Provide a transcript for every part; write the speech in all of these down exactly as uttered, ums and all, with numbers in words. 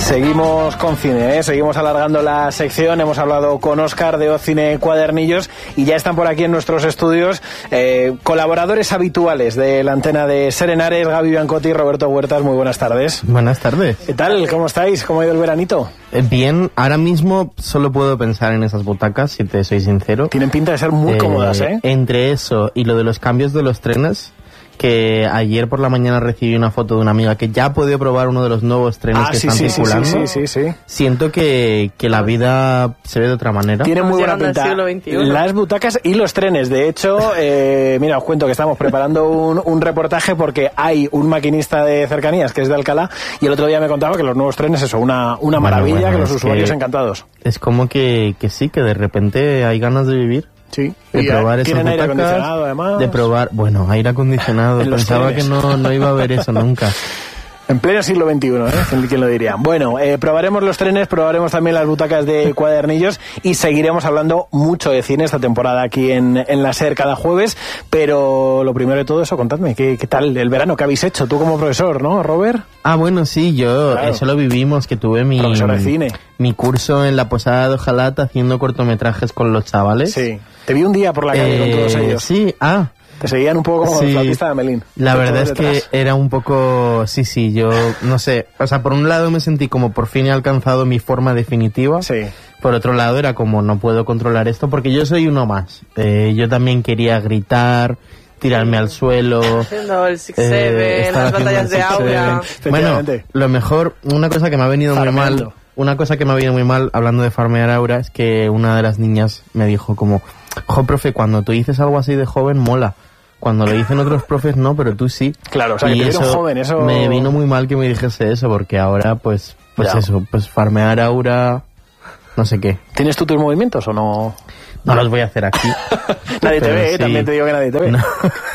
Seguimos con cine, ¿eh? Seguimos alargando la sección. Hemos hablado con Óscar de Ocine Cuadernillos y ya están por aquí en nuestros estudios eh, colaboradores habituales de la antena de Serenares, Gaby Biancotti y Roberto Huertas. Muy buenas tardes. Buenas tardes. ¿Qué tal? ¿Cómo estáis? ¿Cómo ha ido el veranito? Bien, ahora mismo solo puedo pensar en esas butacas, si te soy sincero. Tienen pinta de ser muy eh, cómodas, ¿eh? Entre eso y lo de los cambios de los trenes, que ayer por la mañana recibí una foto de una amiga que ya ha podido probar uno de los nuevos trenes ah, que sí, están sí, circulando. Sí, sí, sí, sí. Siento que, que la vida se ve de otra manera. Tiene muy buena pinta. Las butacas y los trenes. De hecho, eh, mira, os cuento que estamos preparando un, un reportaje porque hay un maquinista de cercanías que es de Alcalá y el otro día me contaba que los nuevos trenes, eso, una, una maravilla, bueno, bueno, que los usuarios que encantados. Es como que, que sí, que de repente hay ganas de vivir. Sí, de y probar esas tienen aire butacas, acondicionado además. De probar, bueno, aire acondicionado. Pensaba que no, no iba a haber eso nunca. En pleno siglo veintiuno, ¿eh? ¿Quién lo diría? Bueno, eh, probaremos los trenes, probaremos también las butacas de Cuadernillos y seguiremos hablando mucho de cine esta temporada aquí en, en la SER cada jueves, pero lo primero de todo eso, contadme, ¿qué, qué tal el verano que habéis hecho? Tú como profesor, ¿no, Robert? Ah, bueno, sí, yo, claro. Eso lo vivimos, que tuve mi, profesor de cine. mi curso en la Posada de Ojalata haciendo cortometrajes con los chavales. Sí, te vi un día por la calle eh, con todos ellos. Sí, ah... Te seguían un poco como sí, el flautista de Amelín. La verdad es detrás. que era un poco... Sí, sí, yo no sé. O sea, por un lado me sentí como por fin he alcanzado mi forma definitiva. Sí. Por otro lado era como no puedo controlar esto porque yo soy uno más. Eh, yo también quería gritar, tirarme al suelo. Haciendo el Six Seven, las batallas de aura. Bueno, lo mejor, una cosa que me ha venido Farmeando. muy mal... Una cosa que me ha venido muy mal hablando de farmear aura es que una de las niñas me dijo como... Jo, profe, cuando tú dices algo así de joven, mola. Cuando lo dicen otros profes, no, pero tú sí. Claro, o sea, y que te eso joven, eso... me vino muy mal que me dijese eso, porque ahora, pues, pues ya. eso, pues farmear aura, no sé qué. ¿Tienes tú tus movimientos o no? No los voy a hacer aquí. Nadie te ve, sí. También te digo que nadie te ve. No.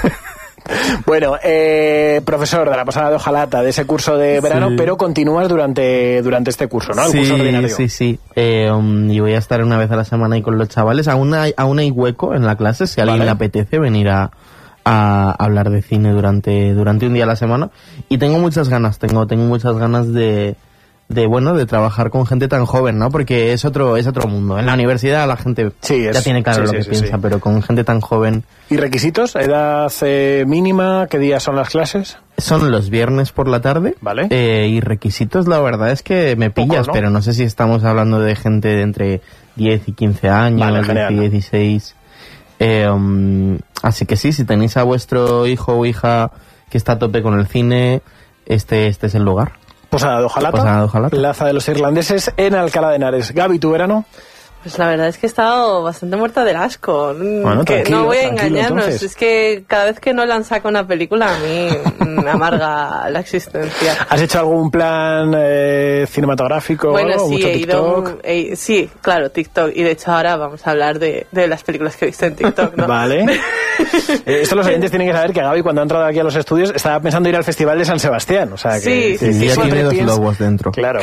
Bueno, eh, profesor de la Posada de Ojalata, de ese curso de verano, sí. Pero continúas durante durante este curso, ¿no? El sí, curso ordinario. Sí, sí, eh, um, y voy a estar una vez a la semana ahí con los chavales. Aún hay, aún hay hueco en la clase, si a alguien vale. le apetece venir a, a hablar de cine durante, durante un día a la semana. Y tengo muchas ganas, tengo, tengo muchas ganas de... de bueno de trabajar con gente tan joven, ¿no? Porque es otro es otro mundo. En la universidad la gente sí, es, ya tiene claro sí, lo sí, que sí, piensa, sí. pero con gente tan joven. ¿Y requisitos? ¿Edad eh, mínima? ¿Qué días son las clases? Son los viernes por la tarde. Vale. Eh, y requisitos, la verdad es que me pillas, Poco, ¿no? Pero no sé si estamos hablando de gente de entre diez y quince años, vale, diez y dieciséis. Eh, um, así que sí, si tenéis a vuestro hijo o hija que está a tope con el cine, este este es el lugar. Posada de Ojalata, Posada de Ojalata, Plaza de los Irlandeses en Alcalá de Henares. Gaby, ¿tu verano? Pues la verdad es que he estado bastante muerta del asco. Bueno, que tranquilo, no voy a tranquilo, engañarnos, entonces. Es que cada vez que Nolan saca una película a mí me amarga la existencia. ¿Has hecho algún plan eh, cinematográfico? Bueno, algo? sí, ¿Mucho he TikTok? ido... He, sí, claro, TikTok. Y de hecho ahora vamos a hablar de, de las películas que he visto en TikTok, ¿no? Vale. eh, esto los oyentes tienen que saber que Gaby, cuando ha entrado aquí a los estudios, estaba pensando ir al Festival de San Sebastián. O sea, que, sí, que sí, sí, ya sí, tiene dos piensas... lobos dentro. Claro.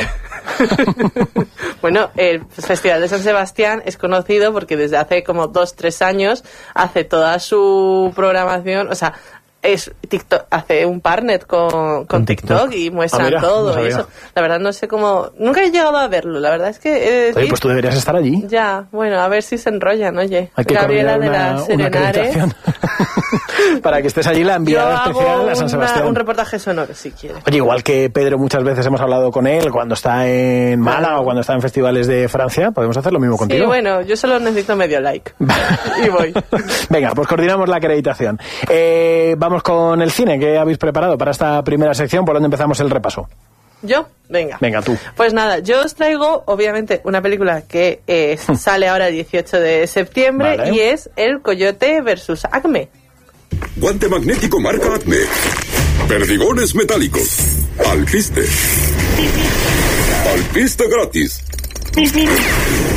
Bueno, el Festival de San Sebastián es conocido porque desde hace como dos, tres años hace toda su programación, o sea, es TikTok, hace un partner con, con, con TikTok, TikTok y muestran ah, mira, todo no eso. La verdad no sé cómo, nunca he llegado a verlo, la verdad es que... Eh, oye, pues tú deberías estar allí. Ya, bueno, a ver si se enrollan, oye. Hay que Gabriela una, de la Serenares. Para que estés allí la enviada Yo especial hago a San Sebastián. Una, un reportaje sonoro, si quieres. Oye, igual que Pedro muchas veces hemos hablado con él cuando está en Málaga claro. o cuando está en festivales de Francia, podemos hacer lo mismo contigo. Sí, bueno, yo solo necesito medio like. Y voy. Venga, pues coordinamos la acreditación. Eh, vamos con el cine. ¿Qué habéis preparado para esta primera sección? ¿Por dónde empezamos el repaso? ¿Yo? Venga. Venga, tú. Pues nada, yo os traigo, obviamente, una película que eh, sale ahora el dieciocho de septiembre vale. Y es El Coyote versus Acme. Guante magnético marca Acme. Perdigones metálicos. Alpiste. Alpiste gratis.